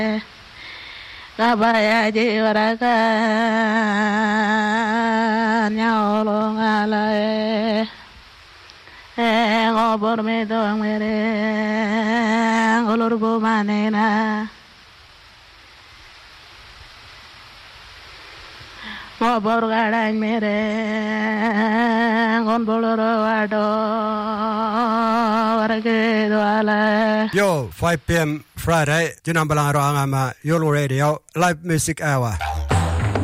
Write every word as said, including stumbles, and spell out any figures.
Kabayaji waraka nyolong alai ngobor medong mere ngulur bumanena ngobor gadang mere ngonbolor wado warake doala. Yo, five p.m. Friday, Jinambalang Roangama, Yolo Radio, live music hour.